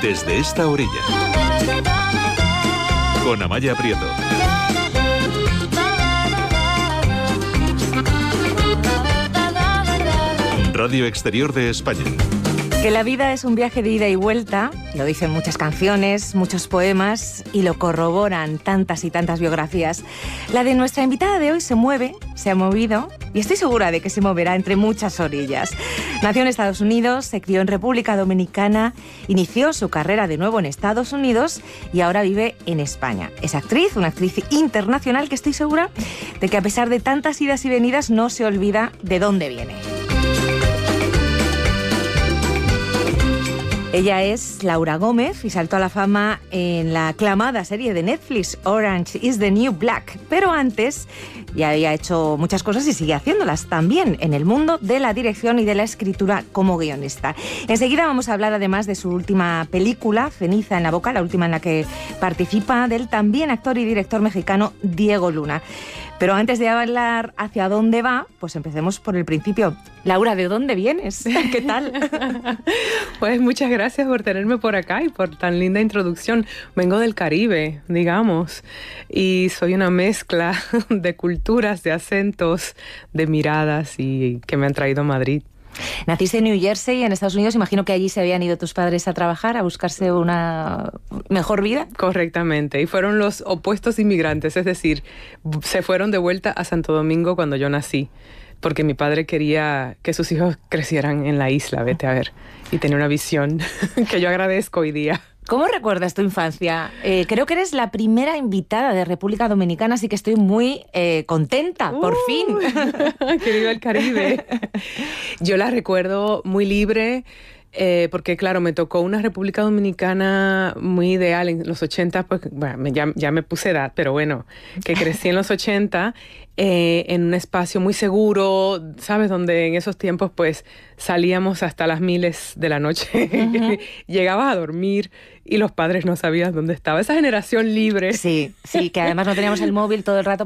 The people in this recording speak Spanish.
Desde esta orilla, con Amaya Prieto. Radio Exterior de España. Que la vida es un viaje de ida y vuelta, lo dicen muchas canciones, muchos poemas y lo corroboran tantas y tantas biografías. La de nuestra invitada de hoy se ha movido y estoy segura de que se moverá entre muchas orillas. Nació en Estados Unidos, se crió en República Dominicana, inició su carrera de nuevo en Estados Unidos y ahora vive en España. Es actriz, una actriz internacional que estoy segura de que a pesar de tantas idas y venidas no se olvida de dónde viene. Ella es Laura Gómez y saltó a la fama en la aclamada serie de Netflix Orange is the New Black. Pero antes ya había hecho muchas cosas y sigue haciéndolas también en el mundo de la dirección y de la escritura como guionista. Enseguida vamos a hablar además de su última película, Ceniza en la boca, la última en la que participa del también actor y director mexicano Diego Luna. Pero antes de hablar hacia dónde va, pues empecemos por el principio. Laura, ¿de dónde vienes? ¿Qué tal? Pues muchas gracias por tenerme por acá y por tan linda introducción. Vengo del Caribe, digamos, y soy una mezcla de culturas, de acentos, de miradas y que me han traído a Madrid. Naciste en New Jersey, en Estados Unidos. Imagino que allí se habían ido tus padres a trabajar, a buscarse una mejor vida. Correctamente. Y fueron los opuestos inmigrantes. Es decir, se fueron de vuelta a Santo Domingo cuando yo nací. Porque mi padre quería que sus hijos crecieran en la isla, vete a ver. Y tenía una visión que yo agradezco hoy día. ¿Cómo recuerdas tu infancia? Creo que eres la primera invitada de República Dominicana, así que estoy muy contenta, por fin. ¡Que viva el Caribe! Yo la recuerdo muy libre, porque claro, me tocó una República Dominicana muy ideal en los 80, pues bueno, ya me puse edad, pero bueno, que crecí en los 80, en un espacio muy seguro, ¿sabes? Donde en esos tiempos pues salíamos hasta las miles de la noche, uh-huh. Llegabas a dormir y los padres no sabían dónde estaba. Esa generación libre. Sí, que además no teníamos el móvil todo el rato